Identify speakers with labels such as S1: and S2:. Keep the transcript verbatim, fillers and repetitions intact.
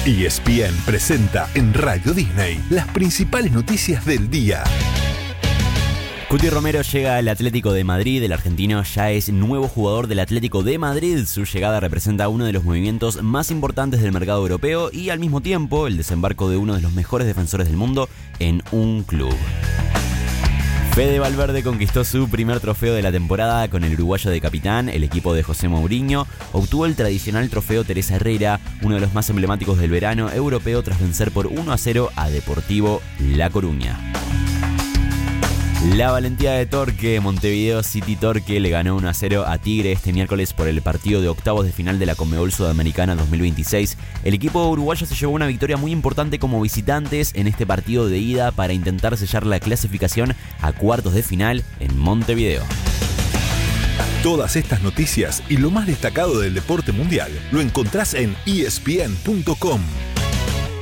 S1: E S P N presenta en Radio Disney las principales noticias del día.
S2: Cuti Romero llega al Atlético de Madrid. El argentino ya es nuevo jugador del Atlético de Madrid. Su llegada representa uno de los movimientos más importantes del mercado europeo y al mismo tiempo el desembarco de uno de los mejores defensores del mundo en un club. Fede Valverde conquistó su primer trofeo de la temporada con el uruguayo de capitán. El equipo de José Mourinho obtuvo el tradicional trofeo Teresa Herrera, uno de los más emblemáticos del verano europeo, tras vencer por uno a cero a Deportivo La Coruña. La valentía de Torque. Montevideo City Torque le ganó uno a cero a Tigre este miércoles por el partido de octavos de final de la Conmebol Sudamericana dos mil veintiséis. El equipo uruguayo se llevó una victoria muy importante como visitantes en este partido de ida para intentar sellar la clasificación a cuartos de final en Montevideo.
S1: Todas estas noticias y lo más destacado del deporte mundial lo encontrás en E S P N punto com.